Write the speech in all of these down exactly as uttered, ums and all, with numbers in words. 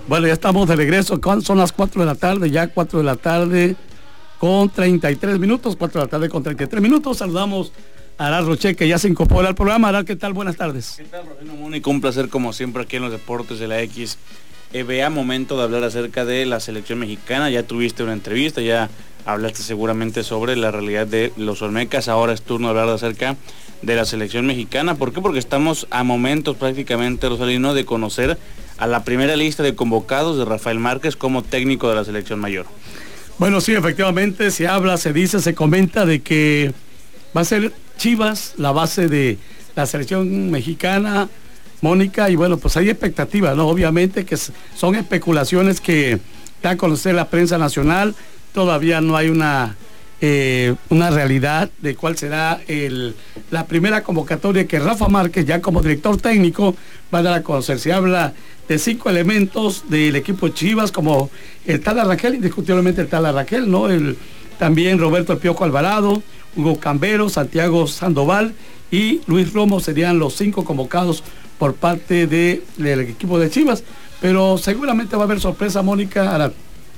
Bueno, ya estamos de regreso, son las cuatro de la tarde, ya cuatro de la tarde con treinta y tres minutos, cuatro de la tarde con treinta y tres minutos. Saludamos a Aral Roche, que ya se incorpora al programa. Aral, ¿qué tal? Buenas tardes. ¿Qué tal, Rosendo Mónico? Un placer como siempre aquí en los deportes de la X. E B A, momento de hablar acerca de la selección mexicana. Ya tuviste una entrevista, ya hablaste seguramente sobre la realidad de los Olmecas. Ahora es turno de hablar acerca de la selección mexicana. ¿Por qué? Porque estamos a momentos prácticamente, Rosalino, de conocer a la primera lista de convocados de Rafael Márquez como técnico de la selección mayor. Bueno, sí, efectivamente, se habla, se dice, se comenta de que va a ser Chivas la base de la selección mexicana, Mónica, y bueno, pues hay expectativas, ¿no? Obviamente que son especulaciones que da a conocer la prensa nacional, todavía no hay una, eh, una realidad de cuál será el, la primera convocatoria que Rafa Márquez, ya como director técnico, va a dar a conocer. Se habla de cinco elementos del equipo Chivas, como el Tala Raquel, indiscutiblemente el Tala Raquel, ¿no? El, también Roberto El Piojo Alvarado, Hugo Cambero, Santiago Sandoval y Luis Romo serían los cinco convocados por parte de, del equipo de Chivas, pero seguramente va a haber sorpresa, Mónica Aral.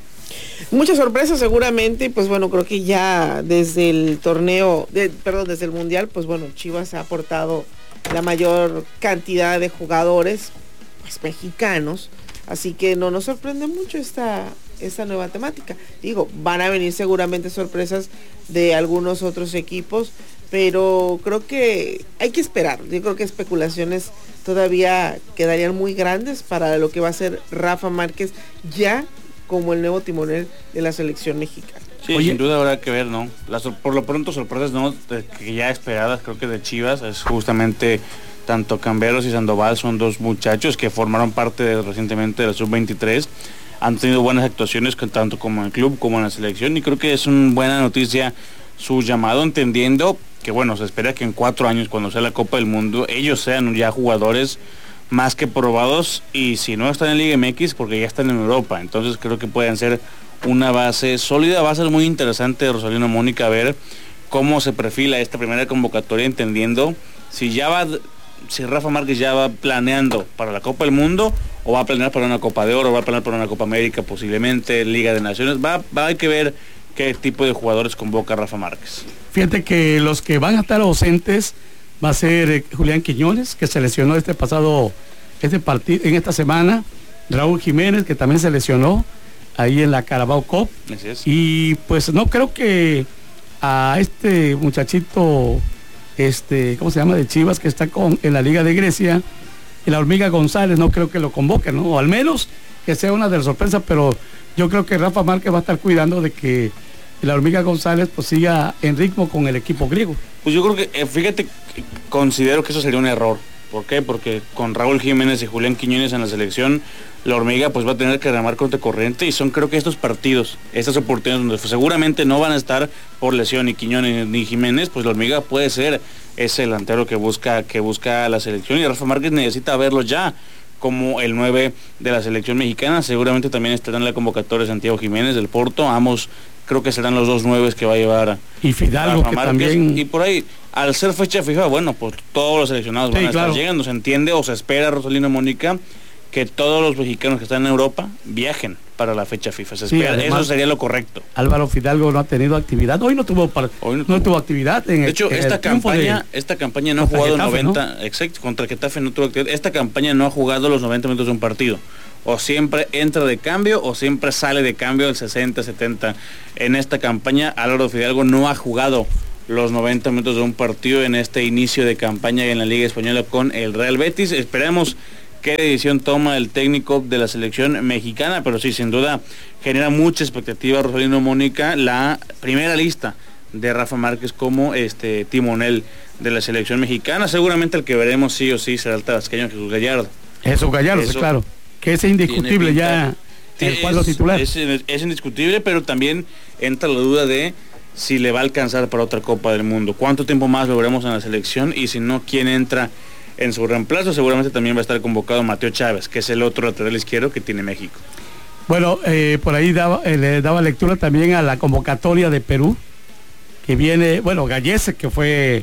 Muchas sorpresas seguramente, pues bueno, creo que ya desde el torneo, de, perdón, desde el Mundial, pues bueno, Chivas ha aportado la mayor cantidad de jugadores pues, mexicanos, así que no nos sorprende mucho esta, esta nueva temática. Digo, van a venir seguramente sorpresas de algunos otros equipos, pero creo que hay que esperar. Yo creo que especulaciones todavía quedarían muy grandes para lo que va a ser Rafa Márquez ya como el nuevo timonel de la selección mexicana. Sí, Oye, sin duda habrá que ver, ¿no? Las, por lo pronto sorpresas, ¿no? De, que ya esperadas, creo que de Chivas, es justamente tanto Camberos y Sandoval, son dos muchachos que formaron parte de, recientemente de la sub veintitrés, han tenido buenas actuaciones tanto como en el club como en la selección, y creo que es una buena noticia su llamado, entendiendo que bueno, se espera que en cuatro años, cuando sea la Copa del Mundo, ellos sean ya jugadores más que probados, y si no están en Liga M X, porque ya están en Europa. Entonces creo que pueden ser una base sólida. Va a ser muy interesante, Rosalino, Mónica, ver cómo se perfila esta primera convocatoria, entendiendo si ya va, si Rafa Márquez ya va planeando para la Copa del Mundo, o va a planear para una Copa de Oro, o va a planear para una Copa América, posiblemente Liga de Naciones. Va, va a hay que ver qué tipo de jugadores convoca Rafa Márquez. Fíjate que los que van a estar ausentes va a ser eh, Julián Quiñones, que se lesionó este pasado, este partido, en esta semana, Raúl Jiménez, que también se lesionó ahí en la Carabao Cup. Así es. Y pues no creo que a este muchachito, este, ¿cómo se llama? De Chivas, que está con, en la Liga de Grecia, y la Hormiga González, no creo que lo convoquen, ¿no? O al menos que sea una de las sorpresas, pero yo creo que Rafa Márquez va a estar cuidando de que la Hormiga González pues siga en ritmo con el equipo griego. Pues yo creo que, eh, fíjate, considero que eso sería un error. ¿Por qué? Porque con Raúl Jiménez y Julián Quiñones en la selección, la Hormiga pues va a tener que remar contra corriente, y son creo que estos partidos, estas oportunidades donde seguramente no van a estar por lesión ni Quiñones ni Jiménez, pues la Hormiga puede ser ese delantero que busca, que busca la selección, y Rafa Márquez necesita verlo ya como el nueve de la selección mexicana. Seguramente también estarán en la convocatoria Santiago Jiménez del Porto, ambos creo que serán los dos nueves que va a llevar y Fidalgo, Rafa que Márquez. También... Y por ahí, al ser fecha fija, bueno, pues todos los seleccionados van sí, a estar claro. llegando. Se entiende o se espera, Rosalino, Mónica, que todos los mexicanos que están en Europa viajen para la fecha FIFA. Se espera, sí, además, eso sería lo correcto. Álvaro Fidalgo no ha tenido actividad, hoy no tuvo par... hoy no, no tuvo. tuvo actividad en de el, hecho en esta el campaña de... esta campaña no ha jugado Getafe, noventa, ¿no? Exacto, contra Getafe no tuvo actividad. Esta campaña no ha jugado los noventa minutos de un partido. O siempre entra de cambio o siempre sale de cambio el sesenta, setenta. En esta campaña Álvaro Fidalgo no ha jugado los noventa minutos de un partido en este inicio de campaña en la Liga Española con el Real Betis. Esperemos qué decisión toma el técnico de la selección mexicana, pero sí, sin duda genera mucha expectativa, Rosalino, Mónica, la primera lista de Rafa Márquez como este timonel de la selección mexicana. Seguramente el que veremos sí o sí será el tabasqueño Jesús Gallardo. Jesús Gallardo, sí, claro, que es indiscutible ya el cuadro titular. Es, es, es indiscutible, pero también entra la duda de si le va a alcanzar para otra Copa del Mundo. ¿Cuánto tiempo más lo veremos en la selección? Y si no, ¿quién entra en su reemplazo? Seguramente también va a estar convocado Mateo Chávez, que es el otro lateral izquierdo que tiene México. Bueno, eh, por ahí daba, eh, le daba lectura también a la convocatoria de Perú, que viene, bueno, Gallese, que fue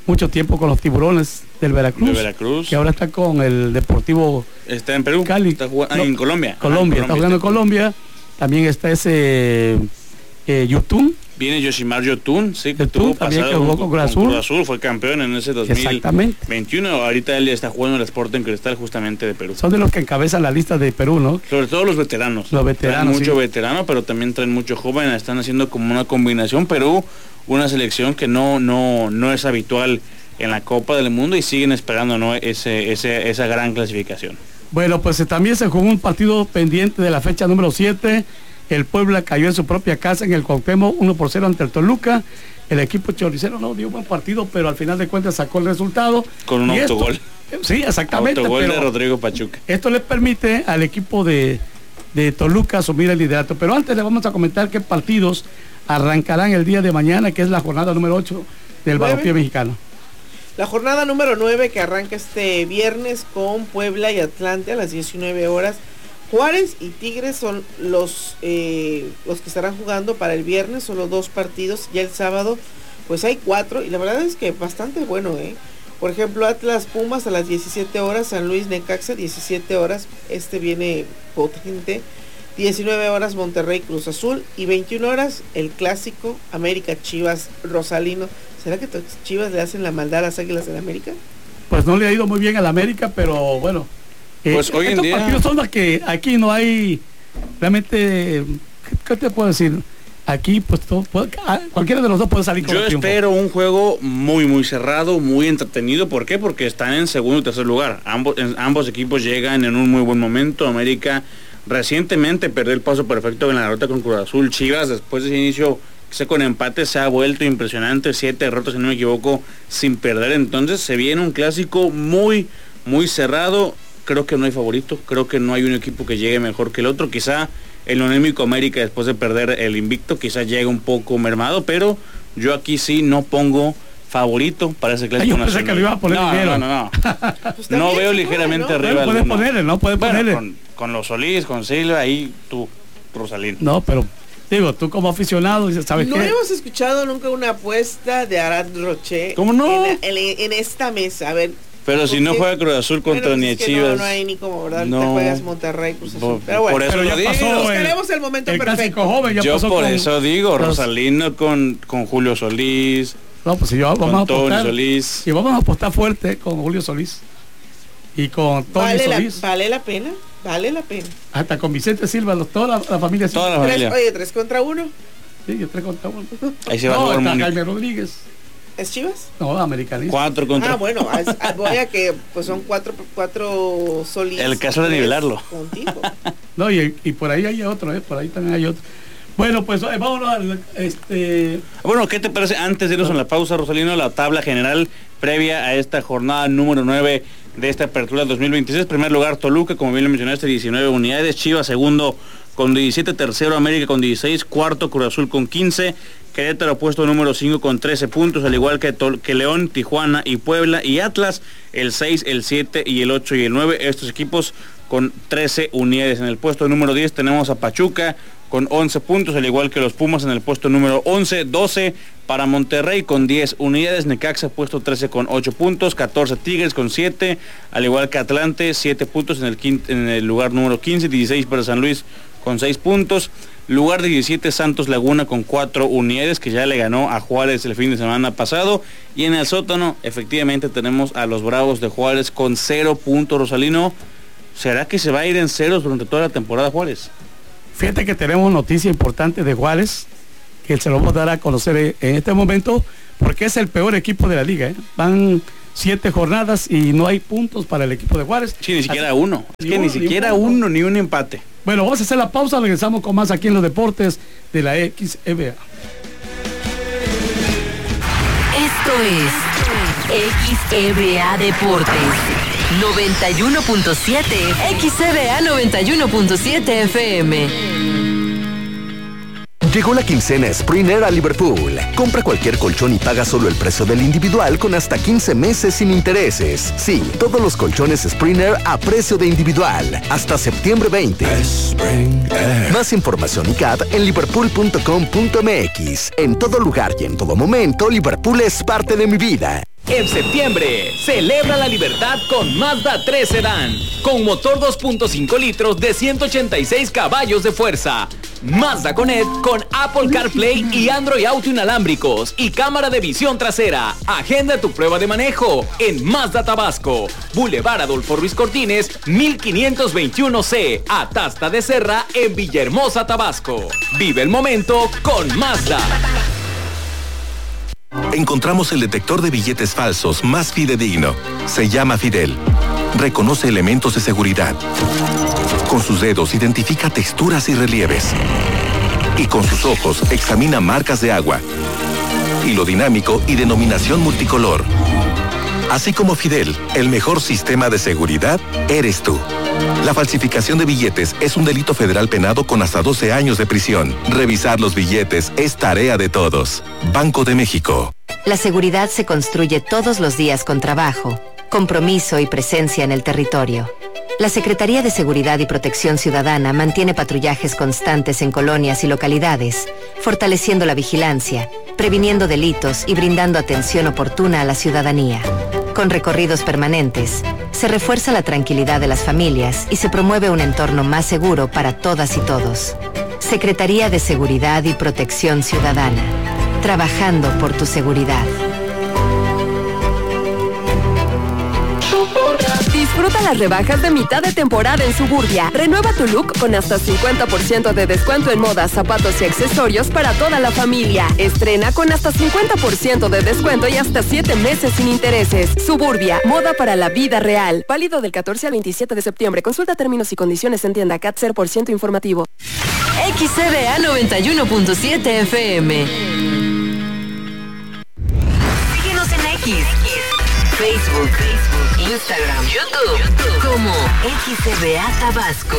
mucho tiempo con los Tiburones del Veracruz, de Veracruz, que ahora está con el Deportivo está en Perú, Cali, está jugando, no, en Colombia, Colombia, ah, está jugando en Colombia. También está ese eh, Yotun. Viene Yoshimar Yotun, sí, que tuvo también que jugó con Cruz Azul. Cruz Azul, fue campeón en ese dos mil veintiuno. Ahorita él está jugando en el Sporting Cristal justamente de Perú. Son de los que encabezan la lista de Perú, ¿no? Sobre todo los veteranos. Los veteranos, traen mucho sí. veterano, pero también traen mucho joven. Están haciendo como una combinación. Perú, una selección que no, no, no es habitual en la Copa del Mundo y siguen esperando, ¿no? ese, ese, esa gran clasificación. Bueno, pues eh, también se jugó un partido pendiente de la fecha número siete. El Puebla cayó en su propia casa en el Cuauhtémoc uno por cero ante el Toluca. El equipo choricero no dio un buen partido, pero al final de cuentas sacó el resultado. Con un y autogol. Esto, sí, exactamente. Autogol pero de Rodrigo Pachuca. Esto le permite al equipo de, de Toluca asumir el liderato. Pero antes le vamos a comentar qué partidos arrancarán el día de mañana, que es la jornada número ocho del balompié mexicano. La jornada número nueve que arranca este viernes con Puebla y Atlante a las diecinueve horas. Juárez y Tigres son los eh, los que estarán jugando para el viernes, son los dos partidos. Ya el sábado pues hay cuatro y la verdad es que bastante bueno, ¿eh? Por ejemplo, Atlas Pumas a las diecisiete horas, San Luis Necaxa diecisiete horas, este viene potente. diecinueve horas Monterrey Cruz Azul y veintiuna horas el clásico América Chivas Rosalino. ¿Será que Chivas le hacen la maldad a las Águilas del América? Pues no le ha ido muy bien al América, pero bueno. Pues eh, hoy en día... partidos son los que aquí no hay realmente, ¿qué, qué te puedo decir? Aquí pues todo, puede, cualquiera de los dos puede salir con Yo el triunfo. espero un juego muy muy cerrado, muy entretenido. ¿Por qué? Porque están en segundo y tercer lugar. Ambos, en, ambos equipos llegan en un muy buen momento. América recientemente perdió el paso perfecto en la derrota con Cruz Azul. Chivas después de ese inicio que con empate se ha vuelto impresionante. Siete derrotas, si no me equivoco, sin perder. Entonces se viene un clásico muy muy cerrado. Creo que no hay favorito, creo que no hay un equipo que llegue mejor que el otro. Quizá el anémico América, después de perder el invicto, quizá llegue un poco mermado, pero yo aquí sí no pongo favorito para ese clásico. Ay, yo pensé que lo iba a poner no, ligero. no, no, no. Pues no veo ligeramente ¿no? arriba. Bueno, puedes ponerle, ¿no? Puedes bueno, ponerle. Con, con los Solís, con Silva, ahí tú, Rosalín. No, pero digo, tú como aficionado, ¿sabes no qué? No hemos escuchado nunca una apuesta de Arad Roche. ¿Cómo no? En, en, en esta mesa, a ver. Pero si no juega Cruz Azul contra bueno, ni es que Chivas. No, no hay ni como, ¿verdad? No. Te juegas Monterrey, Cruz Azul. Pero bueno, por eso pero ya digo. pasó. Buscaremos el momento el perfecto. Joven ya yo pasó por con eso digo, los... Rosalino con, con Julio Solís. No, pues si yo vamos a apostar. Solís. Y vamos a apostar fuerte con Julio Solís. Y con Tony ¿Vale Solís. La, ¿Vale la pena? Vale la pena. Hasta con Vicente Silva, los, toda la, la familia Toda la tres, familia. Oye, tres contra uno. Sí, tres contra uno. Ahí se va no, a está Jaime Rodríguez. ¿Es Chivas? No, americanista. Cuatro contra. Ah, bueno, voy a que pues son cuatro, cuatro Solís. El caso de nivelarlo. Contigo. No, y, y por ahí hay otro, ¿eh? Por ahí también hay otro. Bueno, pues eh, vámonos al este. Bueno, ¿qué te parece antes de irnos en la pausa, Rosalino, la tabla general previa a esta jornada número nueve de esta apertura dos mil veintiséis? Primer lugar Toluca, como bien lo mencionaste, diecinueve unidades. Chivas segundo con diecisiete, tercero América con dieciséis, cuarto Cruz Azul con quince, Querétaro puesto número cinco con trece puntos, al igual que, Tol que León, Tijuana y Puebla, y Atlas el seis, el siete y el ocho y el nueve. Estos equipos con trece unidades. En el puesto número diez tenemos a Pachuca con once puntos, al igual que los Pumas en el puesto número once, doce para Monterrey con diez unidades, Necaxa puesto trece con ocho puntos, catorce Tigres con siete, al igual que Atlante, siete puntos en el, quinto, en el lugar número quince, dieciséis para San Luis con seis puntos, lugar diecisiete Santos Laguna con cuatro unidades, que ya le ganó a Juárez el fin de semana pasado, y en el sótano efectivamente tenemos a los Bravos de Juárez con cero puntos. Rosalino, ¿será que se va a ir en ceros durante toda la temporada Juárez? Fíjate que tenemos noticia importante de Juárez, que se lo vamos a dar a conocer en este momento, porque es el peor equipo de la liga, ¿eh? Van siete jornadas y no hay puntos para el equipo de Juárez. Sí, ni siquiera Así, uno. Es que uno, ni siquiera ni uno, ni un empate. Bueno, vamos a hacer la pausa, regresamos con más aquí en los deportes de la X E B A. Esto es X E B A Deportes noventa y uno punto siete, X E B A noventa y uno punto siete F M. Llegó la quincena Springer a Liverpool. Compra cualquier colchón y paga solo el precio del individual con hasta quince meses sin intereses. Sí, todos los colchones Springer a precio de individual. Hasta septiembre veinte. Springer. Más información y C A D en liverpool punto com punto m x. En todo lugar y en todo momento, Liverpool es parte de mi vida. En septiembre, celebra la libertad con Mazda tres Sedán, con motor dos punto cinco litros de ciento ochenta y seis caballos de fuerza. Mazda Connect con Apple CarPlay y Android Auto inalámbricos y cámara de visión trasera. Agenda tu prueba de manejo en Mazda Tabasco, Boulevard Adolfo Ruiz Cortines, mil quinientos veintiuno C, Atasta de Serra en Villahermosa, Tabasco. Vive el momento con Mazda. Encontramos el detector de billetes falsos más fidedigno. Se llama Fidel. Reconoce elementos de seguridad. Con sus dedos identifica texturas y relieves. Y con sus ojos examina marcas de agua. Hilo dinámico y denominación multicolor. Así como Fidel, el mejor sistema de seguridad eres tú. La falsificación de billetes es un delito federal penado con hasta doce años de prisión. Revisar los billetes es tarea de todos. Banco de México. La seguridad se construye todos los días con trabajo, compromiso y presencia en el territorio. La Secretaría de Seguridad y Protección Ciudadana mantiene patrullajes constantes en colonias y localidades, fortaleciendo la vigilancia, previniendo delitos y brindando atención oportuna a la ciudadanía. Con recorridos permanentes, se refuerza la tranquilidad de las familias y se promueve un entorno más seguro para todas y todos. Secretaría de Seguridad y Protección Ciudadana, trabajando por tu seguridad. Disfruta las rebajas de mitad de temporada en Suburbia. Renueva tu look con hasta cincuenta por ciento de descuento en modas, zapatos y accesorios para toda la familia. Estrena con hasta cincuenta por ciento de descuento y hasta siete meses sin intereses. Suburbia, moda para la vida real. Válido del catorce al veintisiete de septiembre. Consulta términos y condiciones en tienda C A T cero por ciento informativo. X C B A noventa y uno punto siete F M. Síguenos en X, Facebook, Instagram, YouTube, como X C B A Tabasco.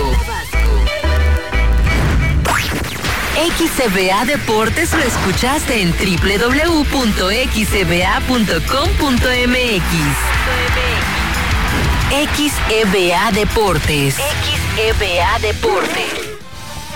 X C B A Deportes lo escuchaste en doble u doble u doble u punto x c b a punto com punto m x. X E B A Deportes. X E B A Deportes.